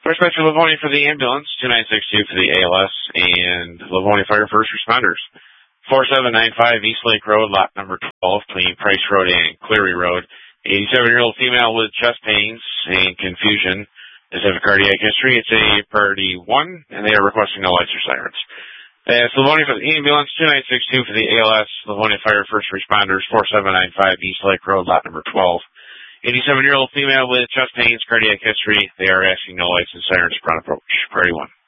First back to Livonia for the ambulance, 2962 for the ALS, and Livonia Fire First Responders. 4795 East Lake Road, lot number 12, between Price Road and Cleary Road. 87-year-old female with chest pains and confusion. Does have a cardiac history. It's a priority 1, and they are requesting no lights or sirens. That's Livonia for the ambulance, 2962 for the ALS, Livonia Fire First Responders, 4795 East Lake Road, lot number 12. 87-year-old female with chest pains, cardiac history. They are asking no lights and sirens upon approach. Priority 1.